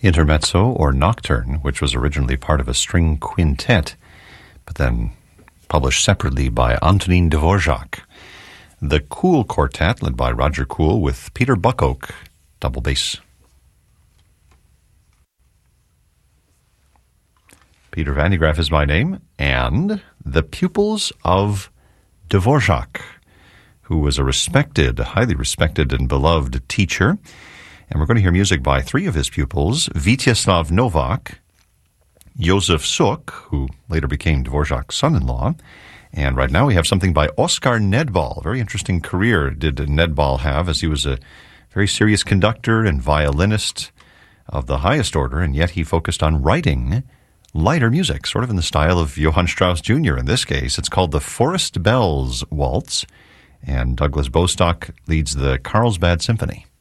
Intermezzo or Nocturne, which was originally part of a string quintet, but then published separately by Antonin Dvorak. The Kuhl Quartet, led by Roger Kuhl, with Peter Buckoak, double bass. Peter Van de Graaff is my name, and the pupils of Dvorak, who was a highly respected and beloved teacher. And we're going to hear music by three of his pupils, Vyacheslav Novak, Josef Suk, who later became Dvorak's son-in-law. And right now we have something by Oskar Nedbal. Very interesting career did Nedbal have, as he was a very serious conductor and violinist of the highest order, and yet he focused on writing lighter music, sort of in the style of Johann Strauss Jr. in this case. It's called the Forest Bells Waltz, and Douglas Bostock leads the Carlsbad Symphony.